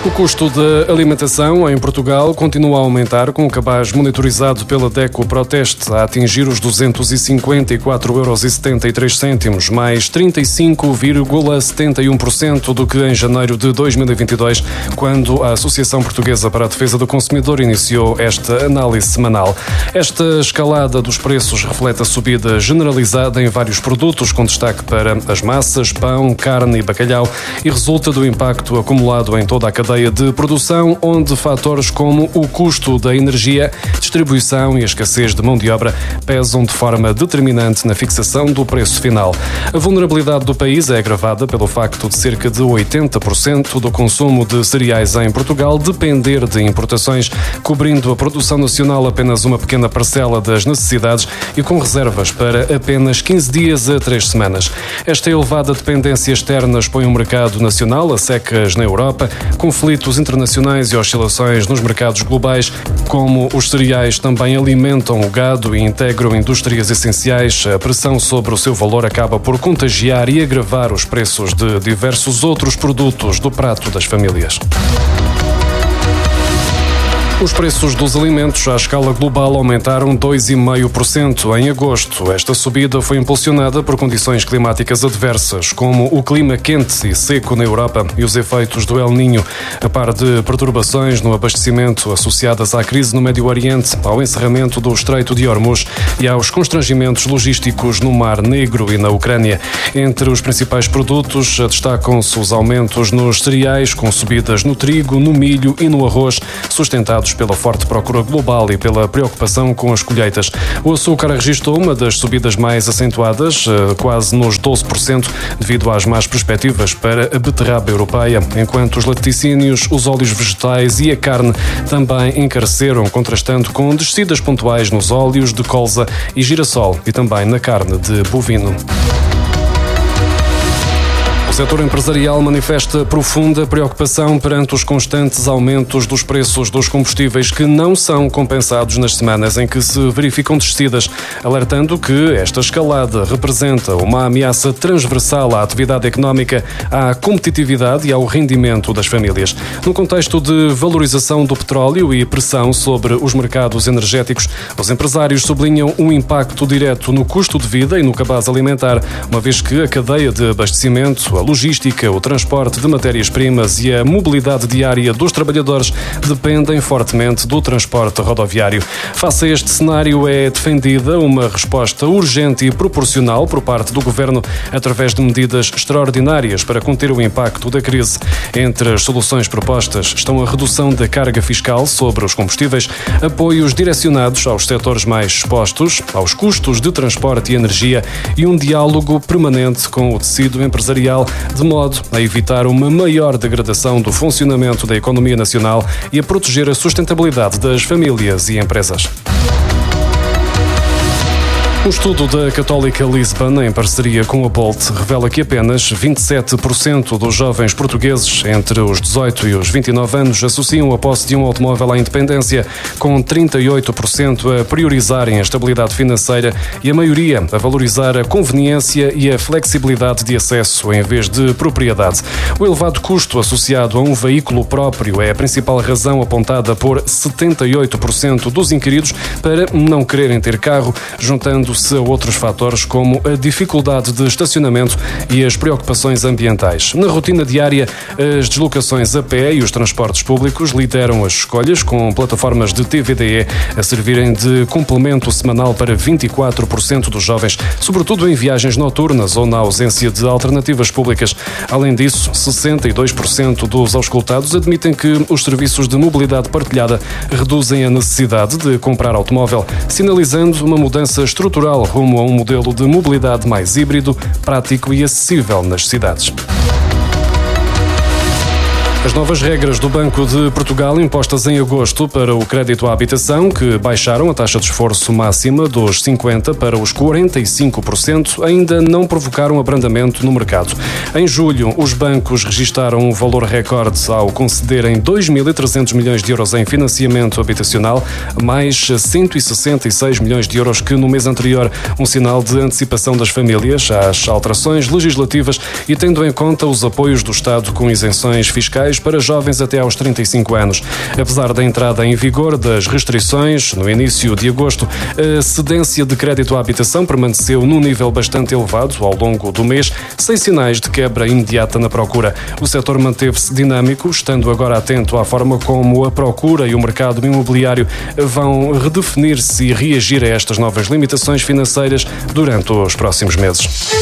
O custo da alimentação em Portugal continua a aumentar, com o cabaz monitorizado pela DECO Proteste a atingir os 254,73 €, mais 35,71% do que em janeiro de 2022, quando a Associação Portuguesa para a Defesa do Consumidor iniciou esta análise semanal. Esta escalada dos preços reflete a subida generalizada em vários produtos, com destaque para as massas, pão, carne e bacalhau, e resulta do impacto acumulado em toda a cadeia de produção, onde fatores como o custo da energia, distribuição e a escassez de mão de obra pesam de forma determinante na fixação do preço final. A vulnerabilidade do país é agravada pelo facto de cerca de 80% do consumo de cereais em Portugal depender de importações, cobrindo a produção nacional apenas uma pequena parcela das necessidades e com reservas para apenas 15 dias a 3 semanas. Esta elevada dependência externa expõe o mercado nacional a secas na Europa, conflitos internacionais e oscilações nos mercados globais, como os cereais também alimentam o gado e integram indústrias essenciais. A pressão sobre o seu valor acaba por contagiar e agravar os preços de diversos outros produtos do prato das famílias. Os preços dos alimentos à escala global aumentaram 2,5% em agosto. Esta subida foi impulsionada por condições climáticas adversas, como o clima quente e seco na Europa e os efeitos do El Niño, a par de perturbações no abastecimento associadas à crise no Médio Oriente, ao encerramento do Estreito de Hormuz e aos constrangimentos logísticos no Mar Negro e na Ucrânia. Entre os principais produtos destacam-se os aumentos nos cereais, com subidas no trigo, no milho e no arroz, sustentados pela forte procura global e pela preocupação com as colheitas. O açúcar registrou uma das subidas mais acentuadas, quase nos 12%, devido às más perspectivas para a beterraba europeia, enquanto os laticínios, os óleos vegetais e a carne também encareceram, contrastando com descidas pontuais nos óleos de colza e girassol e também na carne de bovino. O setor empresarial manifesta profunda preocupação perante os constantes aumentos dos preços dos combustíveis que não são compensados nas semanas em que se verificam descidas, alertando que esta escalada representa uma ameaça transversal à atividade económica, à competitividade e ao rendimento das famílias. No contexto de valorização do petróleo e pressão sobre os mercados energéticos, os empresários sublinham um impacto direto no custo de vida e no cabaz alimentar, uma vez que a cadeia de abastecimento, a logística, o transporte de matérias-primas e a mobilidade diária dos trabalhadores dependem fortemente do transporte rodoviário. Face a este cenário, é defendida uma resposta urgente e proporcional por parte do Governo através de medidas extraordinárias para conter o impacto da crise. Entre as soluções propostas estão a redução da carga fiscal sobre os combustíveis, apoios direcionados aos setores mais expostos, aos custos de transporte e energia e um diálogo permanente com o tecido empresarial, de modo a evitar uma maior degradação do funcionamento da economia nacional e a proteger a sustentabilidade das famílias e empresas. Um estudo da Católica Lisbon, em parceria com a Bolt, revela que apenas 27% dos jovens portugueses entre os 18 e os 29 anos associam a posse de um automóvel à independência, com 38% a priorizarem a estabilidade financeira e a maioria a valorizar a conveniência e a flexibilidade de acesso em vez de propriedade. O elevado custo associado a um veículo próprio é a principal razão apontada por 78% dos inquiridos para não quererem ter carro, juntando-se a outros fatores como a dificuldade de estacionamento e as preocupações ambientais. Na rotina diária, as deslocações a pé e os transportes públicos lideram as escolhas, com plataformas de TVDE a servirem de complemento semanal para 24% dos jovens, sobretudo em viagens noturnas ou na ausência de alternativas públicas. Além disso, 62% dos auscultados admitem que os serviços de mobilidade partilhada reduzem a necessidade de comprar automóvel, sinalizando uma mudança estrutural rumo a um modelo de mobilidade mais híbrido, prático e acessível nas cidades. As novas regras do Banco de Portugal impostas em agosto para o crédito à habitação, que baixaram a taxa de esforço máxima dos 50% para os 45%, ainda não provocaram abrandamento no mercado. Em julho, os bancos registaram um valor recorde ao concederem 2.300 milhões de euros em financiamento habitacional, mais 166 milhões de euros que no mês anterior, um sinal de antecipação das famílias às alterações legislativas e tendo em conta os apoios do Estado com isenções fiscais residenciais para jovens até aos 35 anos. Apesar da entrada em vigor das restrições, no início de agosto, a cedência de crédito à habitação permaneceu num nível bastante elevado ao longo do mês, sem sinais de quebra imediata na procura. O setor manteve-se dinâmico, estando agora atento à forma como a procura e o mercado imobiliário vão redefinir-se e reagir a estas novas limitações financeiras durante os próximos meses.